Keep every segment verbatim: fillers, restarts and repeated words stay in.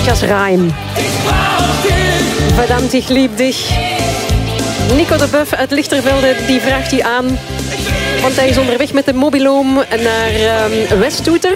Matthias Reim. Verdammt, ich lieb dich. Nico de Buff uit Lichtervelde, die vraagt u aan. Want hij is onderweg met de mobiloom naar um, Westtoeter.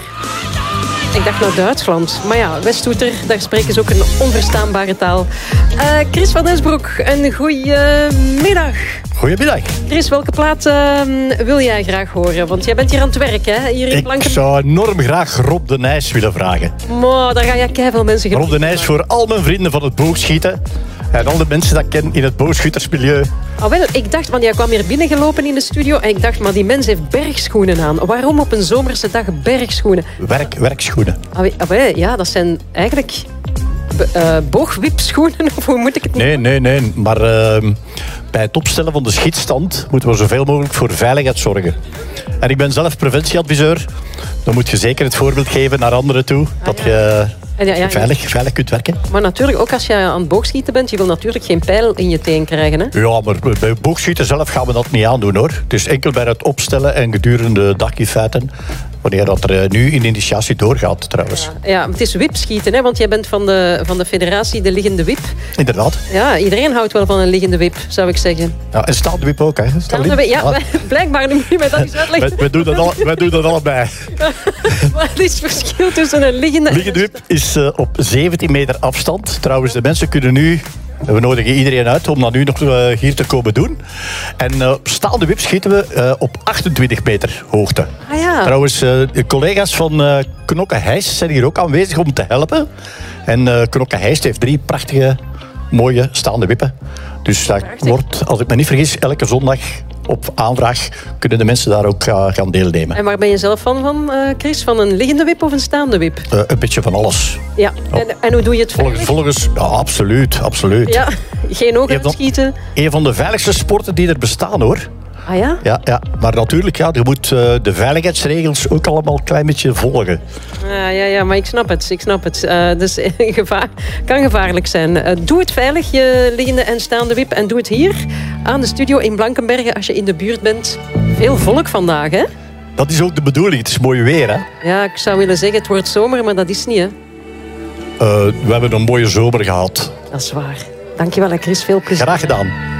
Ik dacht naar Duitsland. Maar ja, Westtoeter, daar spreken ze ook een onverstaanbare taal. Uh, Chris van Esbroek, een goeie middag. Goedemiddag. Chris, welke plaat uh, wil jij graag horen? Want jij bent hier aan het werk, hè? Hier in Ik Blanken... zou enorm graag Rob de Nijs willen vragen. Maar daar ga jij keiveel mensen Rob de Nijs voor al mijn vrienden van het boogschieten. En al de mensen dat ik ken in het boogschuttersmilieu. Oh, wel, ik dacht, want jij kwam hier binnengelopen in de studio en ik dacht, maar die mens heeft bergschoenen aan. Waarom op een zomerse dag bergschoenen? Werk, werkschoenen. Oh, oh, ja, dat zijn eigenlijk uh, boogwipschoenen, of hoe moet ik het Nee, nee, nee. Maar uh, bij het opstellen van de schietstand moeten we zoveel mogelijk voor veiligheid zorgen. En ik ben zelf preventieadviseur. Dan moet je zeker het voorbeeld geven naar anderen toe. Ah, dat ja. je... En ja, ja, veilig, veilig kunt werken. Maar natuurlijk, ook als je aan het boogschieten bent, je wil natuurlijk geen pijl in je teen krijgen. Hè? Ja, maar bij boogschieten zelf gaan we dat niet aandoen, hoor. Het is enkel bij het opstellen en gedurende de dag in feite. Wanneer dat er nu in de initiatie doorgaat, trouwens. Ja, ja, het is wipschieten, hè? Want jij bent van de, van de federatie de liggende wip. Inderdaad. Ja, iedereen houdt wel van een liggende wip, zou ik zeggen. Ja, en staande wip ook, hè? Staande wip, ja, wij, blijkbaar, nu moet je mij dat eens uitleggen. Wij, wij, doen, dat al, wij doen dat allebei. Wat is het verschil tussen een liggende... Liggende wip is uh, op zeventien meter afstand. Trouwens, de mensen kunnen nu... We nodigen iedereen uit om dat nu nog uh, hier te komen doen. En uh, staande wip schieten we uh, op achtentwintig meter hoogte. Ah, ja. Trouwens, uh, de collega's van uh, Knokke Heist zijn hier ook aanwezig om te helpen. En uh, Knokke Heist heeft drie prachtige, mooie staande wippen. Dus dat wordt, als ik me niet vergis, elke zondag op aanvraag kunnen de mensen daar ook uh, gaan deelnemen. En waar ben je zelf van, van uh, Chris? Van een liggende wip of een staande wip? Uh, een beetje van alles. Ja, oh. en, en hoe doe je het volgens, volgens ja, absoluut, absoluut. Ja, geen ogen uitschieten. Een van de veiligste sporten die er bestaan, hoor. Ah ja? Ja, ja. Maar natuurlijk, ja, je moet uh, de veiligheidsregels ook allemaal een klein beetje volgen. Ja, ja, ja, maar ik snap het. Ik snap het. Uh, dus gevaar, kan gevaarlijk zijn. Uh, doe het veilig, je liggende en staande wip. En doe het hier aan de studio in Blankenberge als je in de buurt bent. Veel volk vandaag, hè? Dat is ook de bedoeling. Het is mooi weer, hè? Ja, ik zou willen zeggen het wordt zomer, maar dat is niet, hè? Uh, we hebben een mooie zomer gehad. Dat is waar. Dankjewel, Chris. Veel plezier. Graag gedaan.